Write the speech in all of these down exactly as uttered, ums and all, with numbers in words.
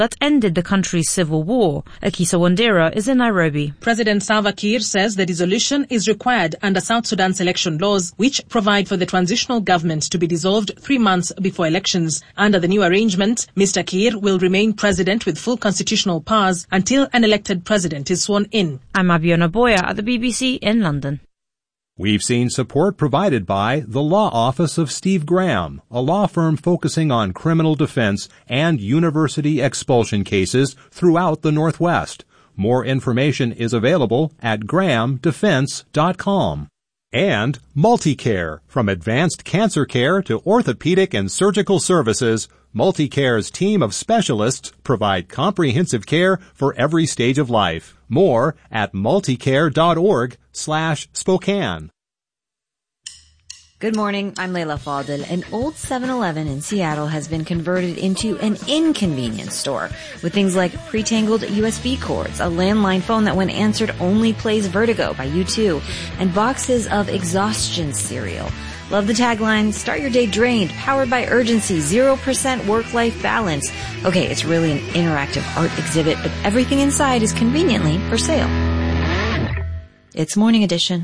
that ended the country's civil war. Akisa Wandera is in Nairobi. President Salva Kiir says the dissolution is required under South Sudan's election laws, which provide for the transitional government to be dissolved three months before elections. Under the new arrangement, Mister Kiir will remain president with full constitutional powers until an elected president is sworn in. I'm Abiona Boya at the B B C in London. We've seen support provided by the Law Office of Steve Graham, a law firm focusing on criminal defense and university expulsion cases throughout the Northwest. More information is available at graham defense dot com. And MultiCare. From advanced cancer care to orthopedic and surgical services, MultiCare's team of specialists provide comprehensive care for every stage of life. More at multicare.org slash Spokane. Good morning, I'm Leila Fadel. An old seven eleven in Seattle has been converted into an inconvenience store with things like pre-tangled U S B cords, a landline phone that when answered only plays Vertigo by U two, and boxes of exhaustion cereal. Love the tagline, start your day drained, powered by urgency, zero percent work-life balance. Okay, it's really an interactive art exhibit, but everything inside is conveniently for sale. It's Morning Edition.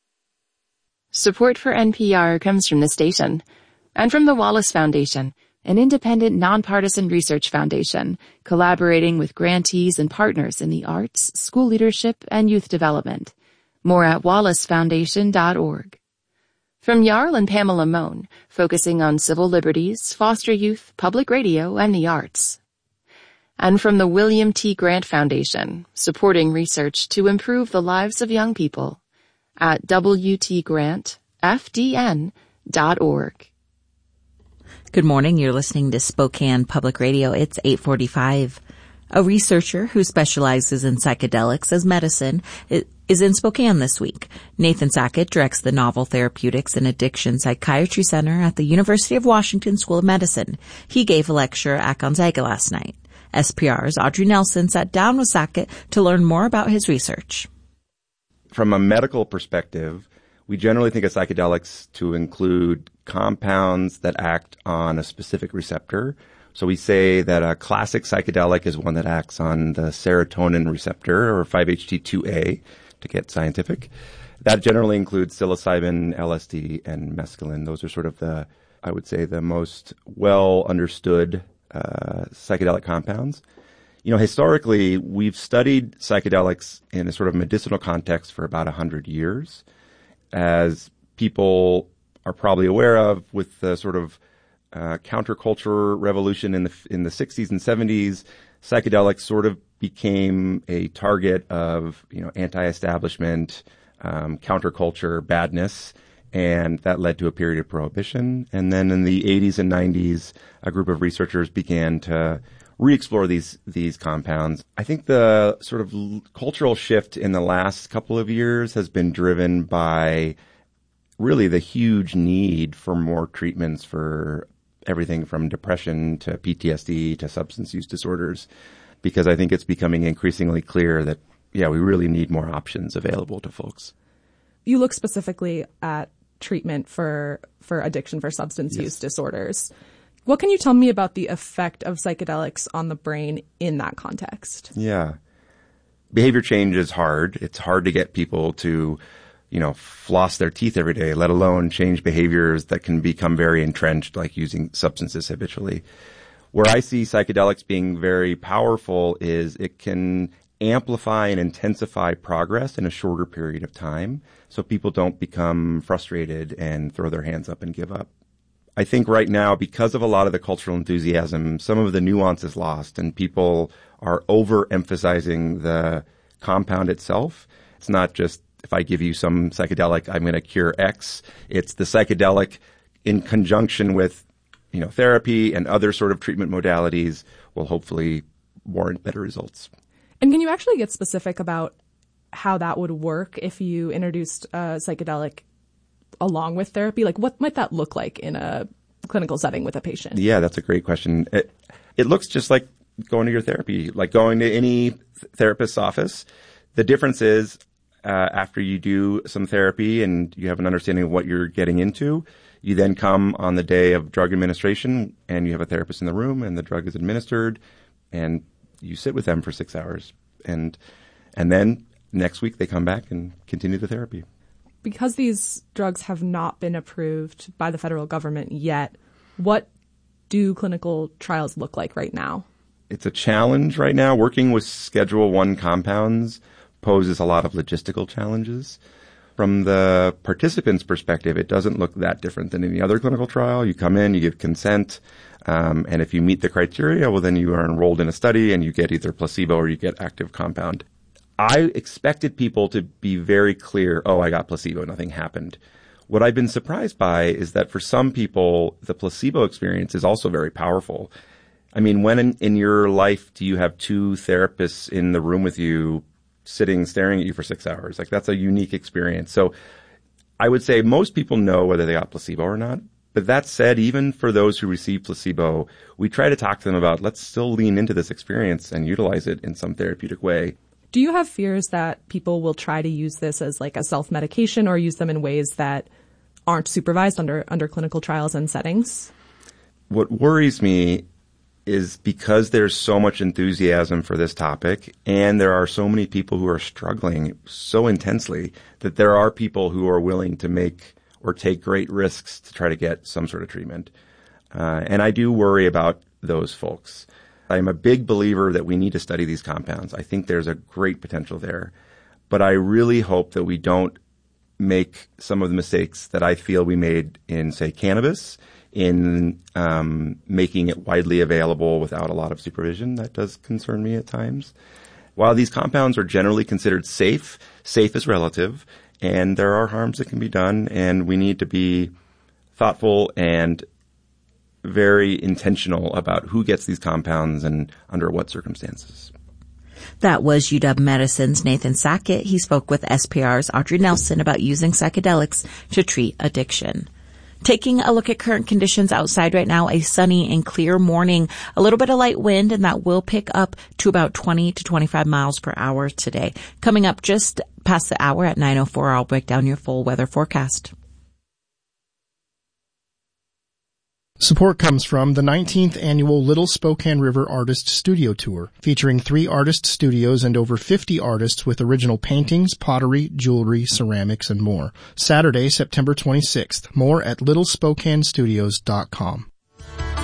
Support for N P R comes from the station and from the Wallace Foundation, an independent, nonpartisan research foundation collaborating with grantees and partners in the arts, school leadership, and youth development. More at wallace foundation dot org. From Jarl and Pamela Mohn, focusing on civil liberties, foster youth, public radio, and the arts. And from the William T. Grant Foundation, supporting research to improve the lives of young people at w t grant f d n dot org. Good morning. You're listening to Spokane Public Radio. It's eight forty-five. A researcher who specializes in psychedelics as medicine is in Spokane this week. Nathan Sackett directs the Novel Therapeutics and Addiction Psychiatry Center at the University of Washington School of Medicine. He gave a lecture at Gonzaga last night. S P R's Audrey Nelson sat down with Sackett to learn more about his research. From a medical perspective, we generally think of psychedelics to include compounds that act on a specific receptor. So we say that a classic psychedelic is one that acts on the serotonin receptor, or five H T two A, to get scientific. That generally includes psilocybin, L S D, and mescaline. Those are sort of the, I would say, the most well understood uh, psychedelic compounds. You know, historically, we've studied psychedelics in a sort of medicinal context for about one hundred years. As people are probably aware of, with the sort of uh, counterculture revolution in the in the sixties and seventies, psychedelics sort of became a target of, you know, anti-establishment, um, counterculture badness, and that led to a period of prohibition. And then in the eighties and nineties, a group of researchers began to re-explore these these compounds. I think the sort of l- cultural shift in the last couple of years has been driven by really the huge need for more treatments for everything from depression to P T S D to substance use disorders, because I think it's becoming increasingly clear that, yeah, we really need more options available to folks. You look specifically at treatment for, for addiction, for substance yes. use disorders. What can you tell me about the effect of psychedelics on the brain in that context? Yeah. Behavior change is hard. It's hard to get people to, you know, floss their teeth every day, let alone change behaviors that can become very entrenched, like using substances habitually. Where I see psychedelics being very powerful is it can amplify and intensify progress in a shorter period of time, so people don't become frustrated and throw their hands up and give up. I think right now, because of a lot of the cultural enthusiasm, some of the nuance is lost, and people are overemphasizing the compound itself. It's not just, if I give you some psychedelic, I'm going to cure X. It's the psychedelic in conjunction with, you know, therapy and other sort of treatment modalities will hopefully warrant better results. And can you actually get specific about how that would work if you introduced a psychedelic along with therapy? Like, what might that look like in a clinical setting with a patient? Yeah, that's a great question. It, it looks just like going to your therapy, like going to any th- therapist's office. The difference is uh, after you do some therapy and you have an understanding of what you're getting into, you then come on the day of drug administration and you have a therapist in the room and the drug is administered and you sit with them for six hours. And, and then next week they come back and continue the therapy. Because these drugs have not been approved by the federal government yet, what do clinical trials look like right now? It's a challenge right now. Working with Schedule One compounds poses a lot of logistical challenges. From the participant's perspective, it doesn't look that different than any other clinical trial. You come in, you give consent, um, and if you meet the criteria, well, then you are enrolled in a study and you get either placebo or you get active compound. I expected people to be very clear, oh, I got placebo, nothing happened. What I've been surprised by is that for some people, the placebo experience is also very powerful. I mean, when in, in your life do you have two therapists in the room with you sitting, staring at you for six hours? Like, that's a unique experience. So I would say most people know whether they got placebo or not. But that said, even for those who receive placebo, we try to talk to them about, let's still lean into this experience and utilize it in some therapeutic way. Do you have fears that people will try to use this as like a self-medication or use them in ways that aren't supervised under, under clinical trials and settings? What worries me is because there's so much enthusiasm for this topic and there are so many people who are struggling so intensely that there are people who are willing to make or take great risks to try to get some sort of treatment. Uh, and I do worry about those folks. I'm a big believer that we need to study these compounds. I think there's a great potential there. But I really hope that we don't make some of the mistakes that I feel we made in, say, cannabis, in um, making it widely available without a lot of supervision. That does concern me at times. While these compounds are generally considered safe, safe is relative, and there are harms that can be done, and we need to be thoughtful and very intentional about who gets these compounds and under what circumstances. That was U W Medicine's Nathan Sackett. He spoke with S P R's Audrey Nelson about using psychedelics to treat addiction. Taking a look at current conditions outside right now, a sunny and clear morning, a little bit of light wind, and that will pick up to about twenty to twenty-five miles per hour today. Coming up just past the hour at nine oh four, I'll break down your full weather forecast. Support comes from the nineteenth Annual Little Spokane River Artist Studio Tour, featuring three artist studios and over fifty artists with original paintings, pottery, jewelry, ceramics, and more. Saturday, September twenty-sixth. More at little spokane studios dot com.